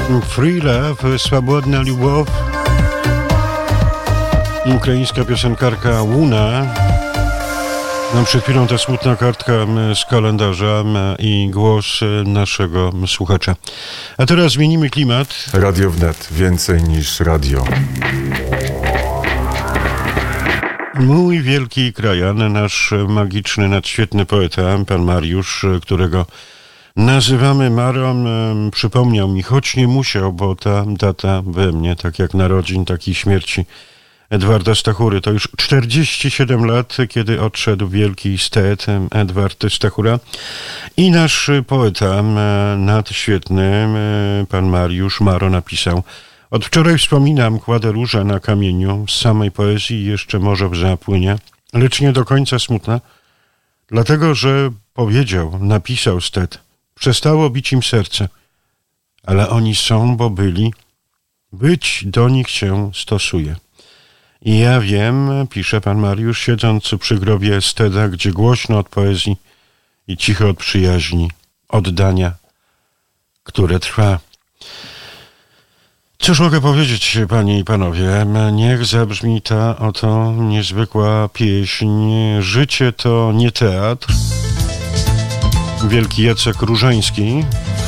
Free Love, Swobodna Lubow. Ukraińska piosenkarka Łuna. No, przed chwilą ta smutna kartka z kalendarza i głos naszego słuchacza. A teraz zmienimy klimat. Radio Wnet. Więcej niż radio. Mój wielki krajan, nasz magiczny, nadświetny poeta, pan Mariusz, którego nazywamy Marą, przypomniał mi, choć nie musiał, bo ta data we mnie, tak jak narodzin, tak i śmierci Edwarda Stachury. To już 47 lat, kiedy odszedł wielki estet Edward Stachura. I nasz poeta nadświetny, pan Mariusz Maro, napisał: od wczoraj wspominam, kładę różę na kamieniu, z samej poezji jeszcze morze łza płynie, lecz nie do końca smutna, dlatego, że powiedział, napisał stet, przestało bić im serce, ale oni są, bo byli, być do nich się stosuje. I ja wiem, pisze pan Mariusz, siedząc przy grobie esteta, gdzie głośno od poezji i cicho od przyjaźni, oddania, które trwa. Cóż mogę powiedzieć, panie i panowie? Niech zabrzmi ta oto niezwykła pieśń. Życie to nie teatr. Wielki Jacek Różański.